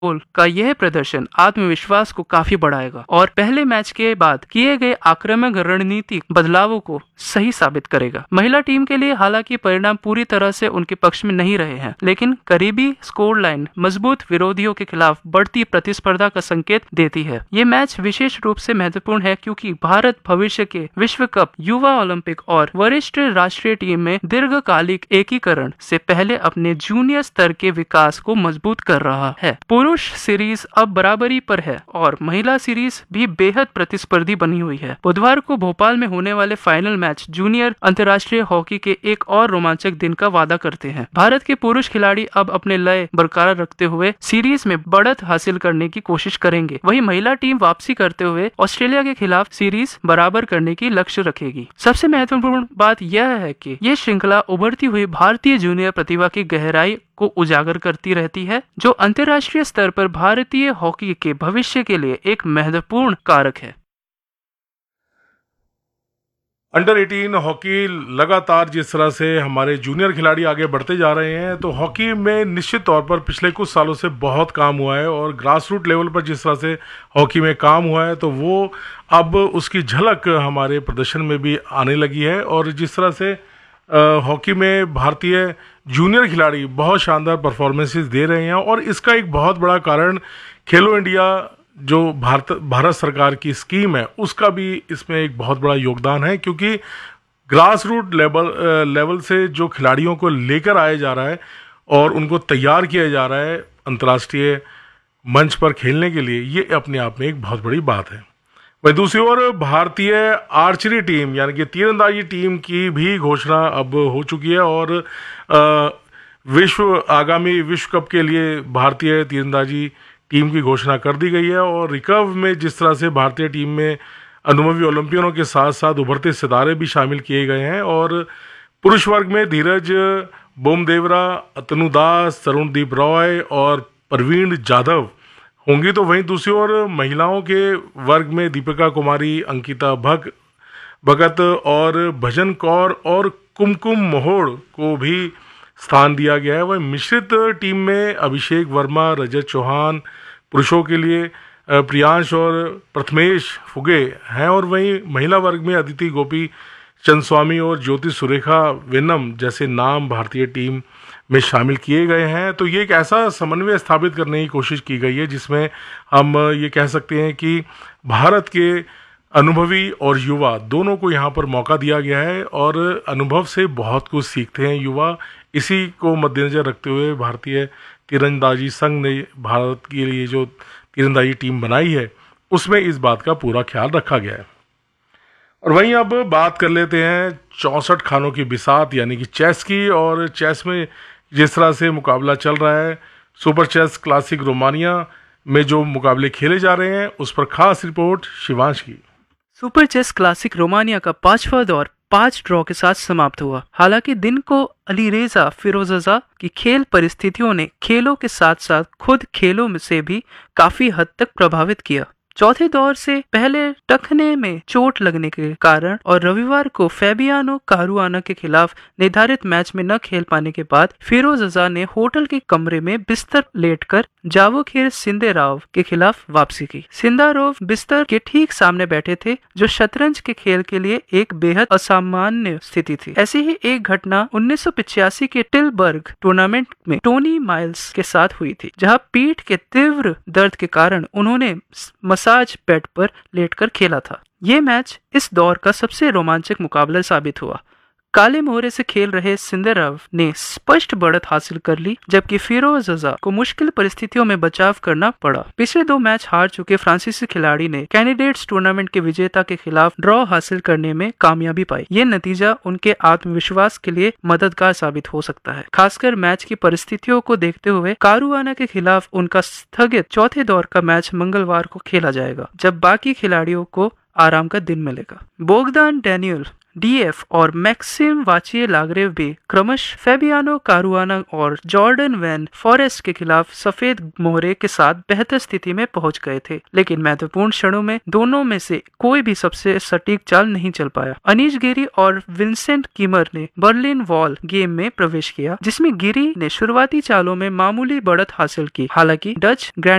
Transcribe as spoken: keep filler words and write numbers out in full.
गोल का यह प्रदर्शन आत्मविश्वास को काफी बढ़ाएगा और पहले मैच के बाद किए गए आक्रामक रणनीतिक बदलावों को सही साबित करेगा। महिला टीम के लिए हालांकि परिणाम पूरी तरह से उनके पक्ष में नहीं रहे हैं, लेकिन करीबी स्कोर लाइन मजबूत विरोधियों के खिलाफ बढ़ती प्रतिस्पर्धा का संकेत देती है। ये मैच विशेष रूप से महत्वपूर्ण है क्योंकि भारत भविष्य के विश्व कप, युवा ओलंपिक और वरिष्ठ राष्ट्रीय टीम में दीर्घकालिक एकीकरण से पहले अपने जूनियर स्तर के विकास को मजबूत कर रहा है। पुरुष सीरीज अब बराबरी पर है और महिला सीरीज भी बेहद प्रतिस्पर्धी बनी हुई है। बुधवार को भोपाल में होने वाले फाइनल मैच जूनियर अंतर्राष्ट्रीय हॉकी के एक और रोमांचक दिन का वादा करते हैं। भारत के पुरुष खिलाड़ी अब अपने लय बरकरार रखते हुए सीरीज में बढ़त हासिल करने की कोशिश करेंगे। वहीं महिला टीम वापसी करते हुए ऑस्ट्रेलिया के खिलाफ सीरीज बराबर करने की लक्ष्य रखेगी। सबसे महत्वपूर्ण बात यह है कि यह श्रृंखला उभरती हुई भारतीय जूनियर प्रतिभा की गहराई को उजागर करती रहती है, जो अंतर्राष्ट्रीय स्तर पर भारतीय हॉकी के भविष्य के लिए एक महत्वपूर्ण कारक है। अंडर अठारह हॉकी लगातार जिस तरह से हमारे जूनियर खिलाड़ी आगे बढ़ते जा रहे हैं, तो हॉकी में निश्चित तौर पर पिछले कुछ सालों से बहुत काम हुआ है और ग्रास रूट लेवल पर जिस तरह से हॉकी में काम हुआ है, तो वो अब उसकी झलक हमारे प्रदर्शन में भी आने लगी है। और जिस तरह से हॉकी में भारतीय जूनियर खिलाड़ी बहुत शानदार परफॉर्मेंसेस दे रहे हैं और इसका एक बहुत बड़ा कारण खेलो इंडिया जो भारत भारत सरकार की स्कीम है उसका भी इसमें एक बहुत बड़ा योगदान है, क्योंकि ग्रास रूट लेवल लेवल से जो खिलाड़ियों को लेकर आया जा रहा है और उनको तैयार किया जा रहा है अंतर्राष्ट्रीय मंच पर खेलने के लिए, ये अपने आप में एक बहुत बड़ी बात है। वहीं दूसरी ओर भारतीय आर्चरी टीम यानी कि तीरंदाजी टीम की भी घोषणा अब हो चुकी है और विश्व आगामी विश्व कप के लिए भारतीय तीरंदाजी टीम की घोषणा कर दी गई है। और रिकर्व में जिस तरह से भारतीय टीम में अनुभवी ओलंपियनों के साथ साथ उभरते सितारे भी शामिल किए गए हैं और पुरुष वर्ग में धीरज बोमदेवरा, अतनु दास, तरुणदीप रॉय और प्रवीण जाधव होंगी। तो वहीं दूसरी ओर महिलाओं के वर्ग में दीपिका कुमारी, अंकिता भग भगत और भजन कौर और कुमकुम मोहोड़ को भी स्थान दिया गया है। वहीं मिश्रित टीम में अभिषेक वर्मा, रजत चौहान पुरुषों के लिए, प्रियांश और प्रथमेश फुगे हैं और वहीं महिला वर्ग में अदिति गोपी चंदस्वामी और ज्योति सुरेखा वेनम जैसे नाम भारतीय टीम में शामिल किए गए हैं। तो ये एक ऐसा समन्वय स्थापित करने की कोशिश की गई है जिसमें हम ये कह सकते हैं कि भारत के अनुभवी और युवा दोनों को यहाँ पर मौका दिया गया है और अनुभव से बहुत कुछ सीखते हैं युवा। इसी को मद्देनजर रखते हुए भारतीय तीरंदाजी संघ ने भारत के लिए जो तीरंदाजी टीम बनाई है उसमें इस बात का पूरा ख्याल रखा गया है। और वहीं अब बात कर लेते हैं चौंसठ खानों की बिसात यानी कि चेस की। और चेस में जिस तरह से मुकाबला चल रहा है, सुपर चेस क्लासिक रोमानिया में जो मुकाबले खेले जा रहे हैं उस पर खास रिपोर्ट शिवांश की। सुपर चेस क्लासिक रोमानिया का पांचवा दौर पांच ड्रॉ के साथ समाप्त हुआ। हालांकि दिन को अलीरेजा फिरोजजा की खेल परिस्थितियों ने खेलों के साथ साथ खुद खेलों में से भी काफी हद तक प्रभावित किया। चौथे दौर से पहले टखने में चोट लगने के कारण और रविवार को फैबियानो कारुआना के खिलाफ निर्धारित मैच में न खेल पाने के बाद फिरोजजा ने होटल के कमरे में बिस्तर लेटकर जावोखिर सिंदेराव के खिलाफ वापसी की। सिंदारोव बिस्तर के ठीक सामने बैठे थे, जो शतरंज के खेल के लिए एक बेहद असामान्य स्थिति थी। ऐसी ही एक घटना उन्नीस सौ पिचासी के टिलबर्ग टूर्नामेंट में टोनी माइल्स के साथ हुई थी, जहां पीठ के तीव्र दर्द के कारण उन्होंने मसाज बेड पर लेटकर खेला था। ये मैच इस दौर का सबसे रोमांचक मुकाबला साबित हुआ। काले मोहरे से खेल रहे सिंदेराव ने स्पष्ट बढ़त हासिल कर ली, जबकि फिरोजजा को मुश्किल परिस्थितियों में बचाव करना पड़ा। पिछले दो मैच हार चुके फ्रांसीसी खिलाड़ी ने कैंडिडेट्स टूर्नामेंट के विजेता के खिलाफ ड्रॉ हासिल करने में कामयाबी पाई। ये नतीजा उनके आत्मविश्वास के लिए मददगार साबित हो सकता है, खासकर मैच की परिस्थितियों को देखते हुए। कारुआना के खिलाफ उनका स्थगित चौथे दौर का मैच मंगलवार को खेला जाएगा, जब बाकी खिलाड़ियों को आराम का दिन मिलेगा। बोगदान डैनियल डीएफ और मैक्सिम वाचिए-लागरेव भी क्रमशः फैबियानो कारुआना और जॉर्डन वैन फॉरेस्ट के खिलाफ सफेद मोहरे के साथ बेहतर स्थिति में पहुंच गए थे, लेकिन महत्वपूर्ण क्षणों में दोनों में से कोई भी सबसे सटीक चाल नहीं चल पाया। अनीश गिरी और विंसेंट कीमर ने बर्लिन वॉल गेम में प्रवेश किया, जिसमें गिरी ने शुरुआती चालों में मामूली बढ़त हासिल की। हालांकि डच ग्रैंड